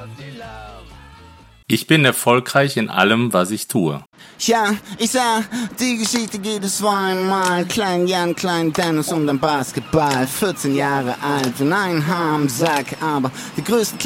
Ich bin erfolgreich in allem, was ich tue. Ja, ich sah, die Geschichte geht es zweimal. Klein Jan, Klein Dennis und ein Basketball. 14 Jahre alt und ein Haar am Sack, aber die größten